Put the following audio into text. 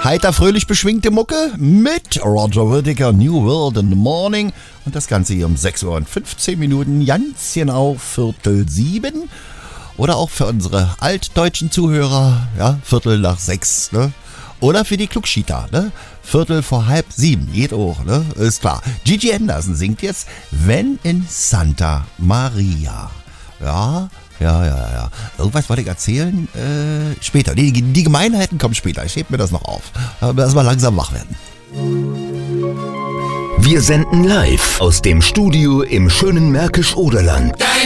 Heiter, fröhlich beschwingte Mucke mit Roger Whittaker, New World in the Morning. Und das Ganze hier um 6 Uhr und 15 Minuten, ganz genau 6:45. Oder auch für unsere altdeutschen Zuhörer, ja, 6:15, ne? Oder für die Klugschieter, ne? 6:45, geht auch, ne? Ist klar. Gigi Anderson singt jetzt Wenn in Santa Maria. Ja. Irgendwas wollte ich erzählen? Später. Die Gemeinheiten kommen später. Ich heb mir das noch auf. Lass mal langsam wach werden. Wir senden live aus dem Studio im schönen Märkisch-Oderland.